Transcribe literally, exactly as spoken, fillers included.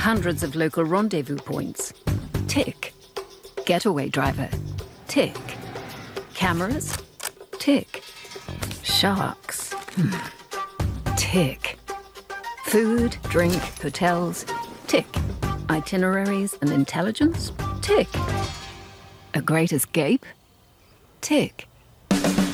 Hundreds of local rendezvous points. Tick. Getaway driver. Tick. Cameras. Tick. Sharks. Hmm. Tick. Food, drink, hotels. Tick. Itineraries and intelligence. Tick. A great escape. Tick.